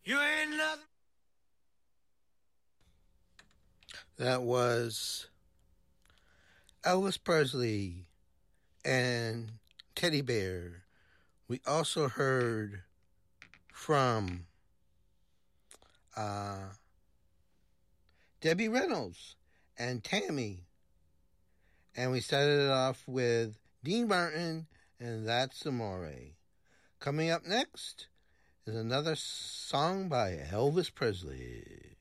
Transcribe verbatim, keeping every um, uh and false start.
You ain't nothing. That was Elvis Presley and Teddy Bear. We also heard from uh, Debbie Reynolds and Tammy. And we started it off with Dean Martin and That's Amore. Coming up next is another song by Elvis Presley.